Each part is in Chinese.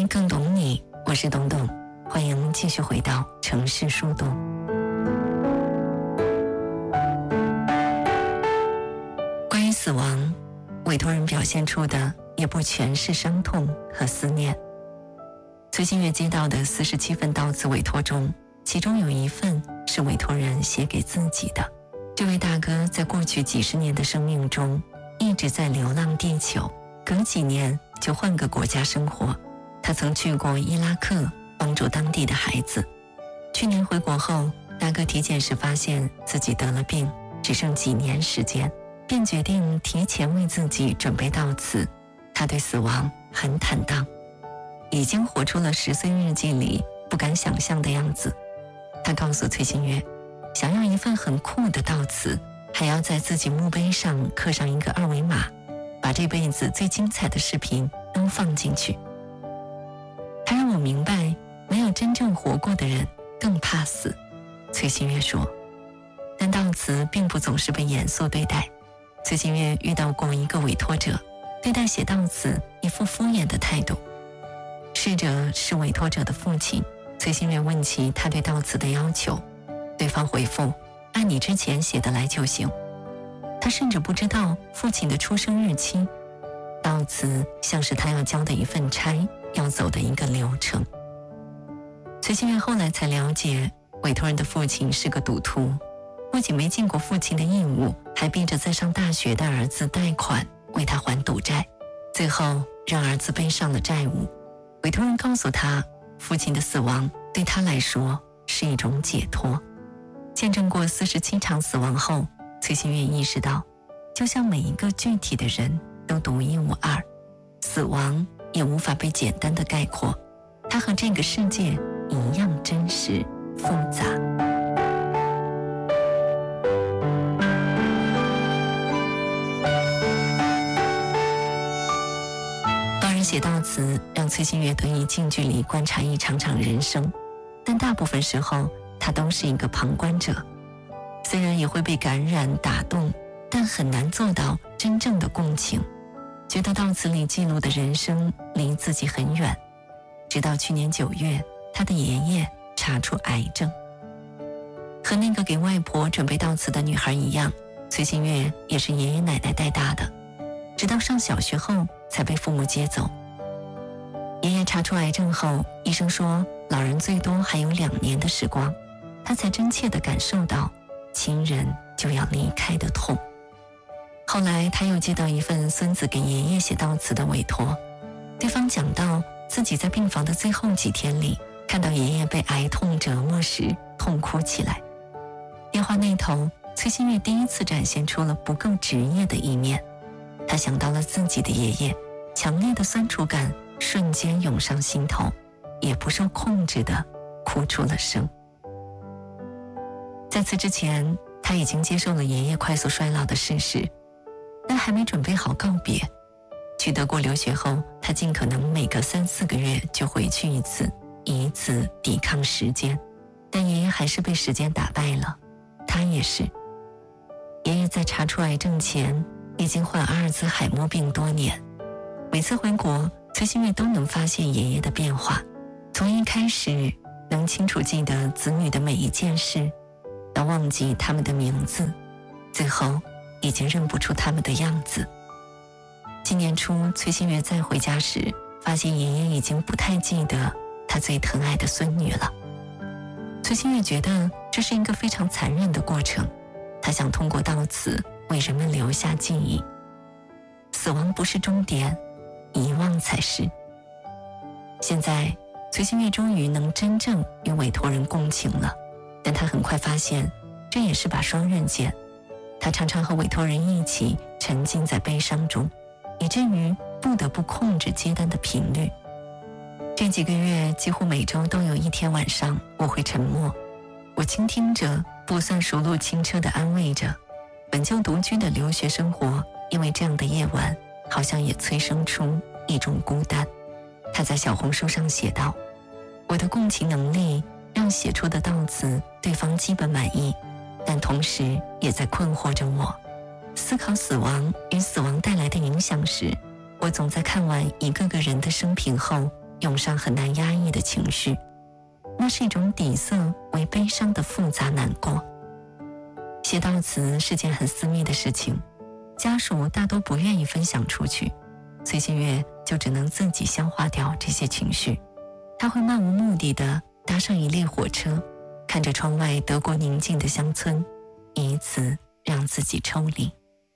更懂你，我是董董，欢迎继续回到城市树洞。关于死亡，委托人表现出的也不全是伤痛和思念。崔新月接到的47份悼词委托中，其中有一份是委托人写给自己的。这位大哥在过去几十年的生命中一直在流浪地球，隔几年就换个国家生活。他曾去过伊拉克帮助当地的孩子。去年回国后，大哥体检时发现自己得了病，只剩几年时间，便决定提前为自己准备悼词。他对死亡很坦荡，已经活出了10岁日记里不敢想象的样子。他告诉崔新月，想要一份很酷的悼词，还要在自己墓碑上刻上一个2维码，把这辈子最精彩的视频都放进去。他让我明白，没有真正活过的人更怕死。崔新月说，但悼词并不总是被严肃对待。崔新月遇到过一个委托者，对待写悼词一副敷衍的态度。逝者是委托者的父亲，崔新月问起他对悼词的要求，对方回复，按你之前写的来就行。他甚至不知道父亲的出生日期，悼词像是他要交的一份差，要走的一个流程。崔新月后来才了解，委托人的父亲是个赌徒，不仅没尽过父亲的义务，还逼着在上大学的儿子贷款为他还赌债，最后让儿子背上了债务。委托人告诉他，父亲的死亡对他来说是一种解脱。见证过47场死亡后，崔新月意识到，就像每一个具体的人都独一无二，死亡也无法被简单的概括，它和这个世界一样真实复杂。帮人写悼词让崔新月得以近距离观察一场场人生，但大部分时候他都是一个旁观者。虽然也会被感染打动，但很难做到真正的共情，觉得悼词里记录的人生离自己很远。直到去年9月，他的爷爷查出癌症。和那个给外婆准备悼词的女孩一样，崔新月也是爷爷奶奶带大的，直到上小学后才被父母接走。爷爷查出癌症后，医生说老人最多还有2年的时光，他才真切地感受到亲人就要离开的痛。后来他又接到一份孙子给爷爷写悼词的委托，对方讲到自己在病房的最后几天里，看到爷爷被癌痛折磨时痛哭起来。电话那头，崔新月第一次展现出了不够职业的一面。他想到了自己的爷爷，强烈的酸楚感瞬间涌上心头，也不受控制地哭出了声。在此之前，他已经接受了爷爷快速衰老的事实，但还没准备好告别。去德国留学后，他尽可能每隔3-4个月就回去一次，以此抵抗时间。但爷爷还是被时间打败了，他也是。爷爷在查出癌症前已经患阿尔兹海默病多年，每次回国，崔新月都能发现爷爷的变化，从一开始能清楚记得子女的每一件事，到忘记他们的名字，最后已经认不出他们的样子。今年初，崔新月再回家时，发现爷爷已经不太记得他最疼爱的孙女了。崔新月觉得这是一个非常残忍的过程，他想通过悼词为人们留下记忆。死亡不是终点，遗忘才是。现在，崔新月终于能真正与委托人共情了，但他很快发现，这也是把双刃剑。他常常和委托人一起沉浸在悲伤中，以至于不得不控制接单的频率。这几个月，几乎每周都有一天晚上，我会沉默，我倾听着，不算熟路轻车地安慰着。本就独居的留学生活，因为这样的夜晚，好像也催生出一种孤单。他在小红书上写道，我的共情能力让写出的悼词对方基本满意，但同时也在困惑着我。思考死亡与死亡带来的影响时，我总在看完一个个人的生平后， 涌上很难压抑的情绪，那是一种底色为悲伤的复杂难过。写悼词是件很私密的事情，家属大多不愿意分享出去，崔新月就只能自己消化掉这些情绪。他会漫无目的地搭上一列火车，看着窗外德国宁静的乡村，以此让自己抽离。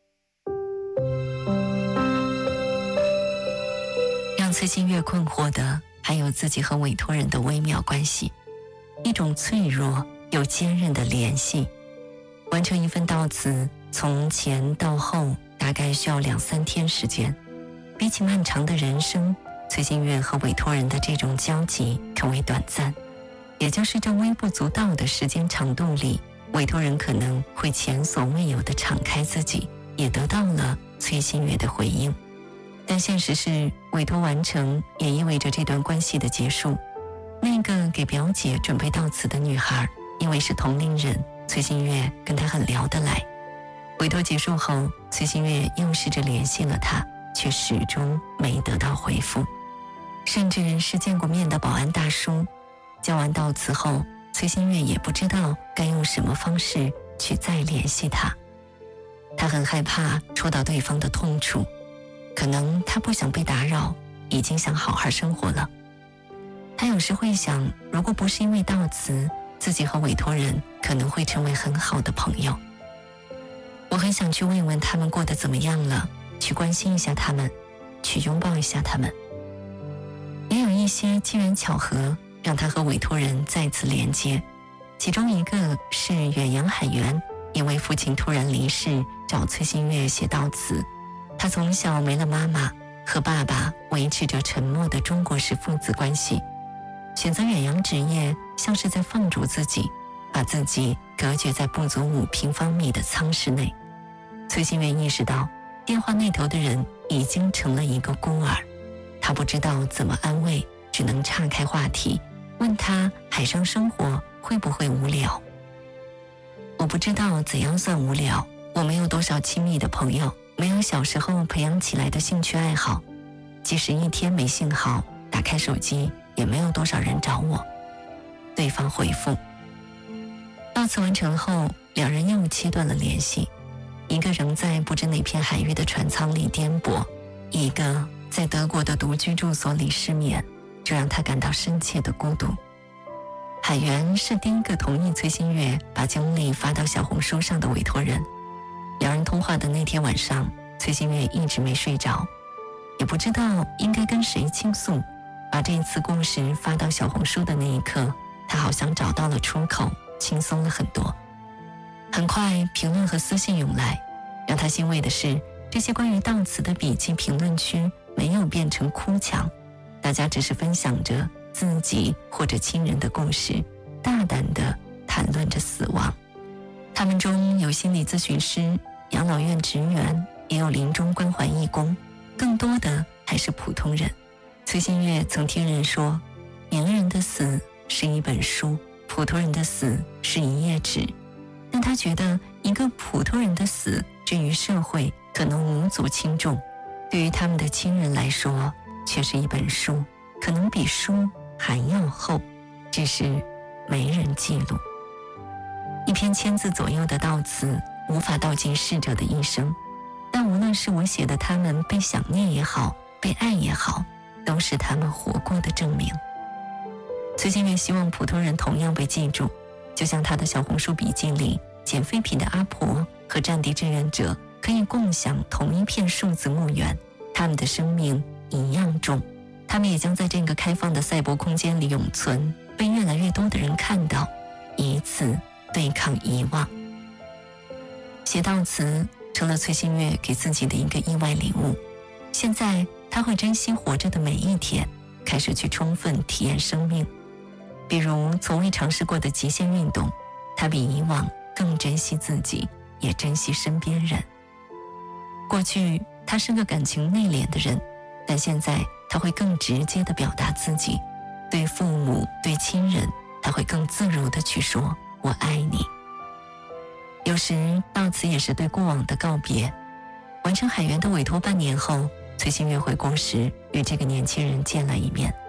让崔新月困惑的还有自己和委托人的微妙关系，一种脆弱又坚韧的联系。完成一份悼词，从前到后大概需要2-3天时间。比起漫长的人生，崔新月和委托人的这种交集更为短暂。也就是这微不足道的时间长度里，委托人可能会前所未有地敞开自己，也得到了崔新月的回应。但现实是，委托完成也意味着这段关系的结束。那个给表姐准备悼词的女孩，因为是同龄人，崔新月跟她很聊得来。委托结束后，崔新月又试着联系了她，却始终没得到回复。甚至是见过面的保安大叔，交完悼词后，崔新月也不知道该用什么方式去再联系他。他很害怕戳到对方的痛处，可能他不想被打扰，已经想好好生活了。他有时会想，如果不是因为悼词，自己和委托人可能会成为很好的朋友。我很想去问问他们过得怎么样了，去关心一下他们，去拥抱一下他们。也有一些机缘巧合让他和委托人再次连接，其中一个是远洋海员，因为父亲突然离世，找崔新月写悼词。他从小没了妈妈，和爸爸维持着沉默的中国式父子关系，选择远洋职业像是在放逐自己，把自己隔绝在不足5平方米的舱室内。崔新月意识到，电话那头的人已经成了一个孤儿，他不知道怎么安慰，只能岔开话题，问他海上生活会不会无聊。我不知道怎样算无聊，我没有多少亲密的朋友，没有小时候培养起来的兴趣爱好，即使一天没信号，打开手机也没有多少人找我。对方回复。悼词完成后，两人又切断了联系，一个仍在不知哪片海域的船舱里颠簸，一个在德国的独居住所里失眠，这让他感到深切的孤独。海员是第一个同意崔新月把经历发到小红书上的委托人。两人通话的那天晚上，崔新月一直没睡着，也不知道应该跟谁倾诉。把这一次故事发到小红书的那一刻，他好像找到了出口，轻松了很多。很快评论和私信涌来，让他欣慰的是，这些关于悼词的笔记评论区没有变成哭墙，大家只是分享着自己或者亲人的故事，大胆地谈论着死亡。他们中有心理咨询师、养老院职员，也有临终关怀义工，更多的还是普通人。崔新月曾听人说，名人的死是一本书，普通人的死是一页纸。但他觉得一个普通人的死对于社会可能无足轻重，对于他们的亲人来说却是一本书，可能比书还要厚，只是没人记录。一篇1000字左右的悼词无法道尽逝者的一生，但无论是我写的他们被想念也好，被爱也好，都是他们活过的证明。崔新月希望普通人同样被记住，就像他的小红书笔记里，捡废品的阿婆和战地志愿者可以共享同一片数字墓园，他们的生命一样重，他们也将在这个开放的赛博空间里永存，被越来越多的人看到，以此对抗遗忘。写悼词成了崔新月给自己的一个意外礼物，现在他会珍惜活着的每一天，开始去充分体验生命。比如从未尝试过的极限运动，他比以往更珍惜自己，也珍惜身边人。过去他是个感情内敛的人，但现在他会更直接地表达自己，对父母、对亲人，他会更自如地去说我爱你。有时悼词也是对过往的告别。完成海员的委托半年后，崔新月回国时与这个年轻人见了一面，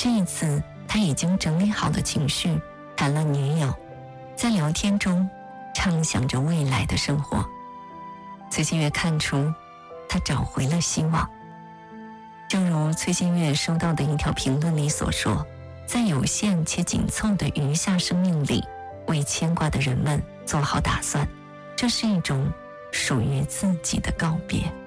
这一次他已经整理好了情绪，谈了女友，在聊天中畅想着未来的生活。崔新月看出他找回了希望。正如崔新月收到的一条评论里所说，在有限且紧凑的余下生命里，为牵挂的人们做好打算，这是一种属于自己的告别。